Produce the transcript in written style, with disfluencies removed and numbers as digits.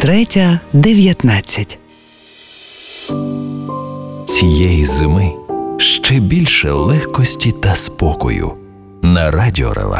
3:19. Цієї зими ще більше легкості та спокою на Радіо Релакс.